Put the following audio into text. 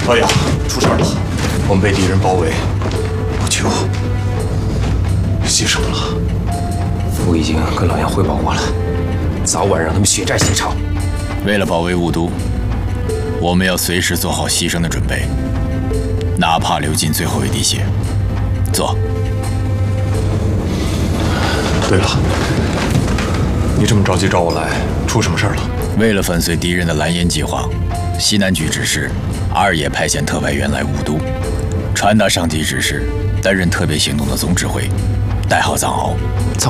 老杨，出事了！我们被敌人包围，我舅牺牲了。 父已经跟老杨汇报过了，早晚让他们血债血偿。 为了保卫雾都，我们要随时做好牺牲的准备，哪怕流尽最后一滴血。坐。 对了，你这么着急找我来，出什么事儿了？ 为了粉碎敌人的蓝烟计划，西南局指示2野派遣特派员来雾都，传达上级指示，担任特别行动的总指挥，代号藏獒。